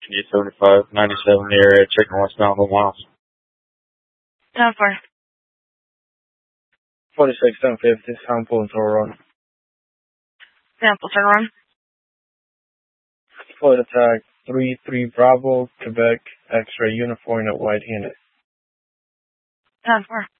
India 75, 97 area, checking westbound 1 miles. 10-4. 46, 1050, I'm pulling for a run. Sample, turn run. Flight attack 33 Bravo, Quebec, X-ray uniform at white handed. 10-4.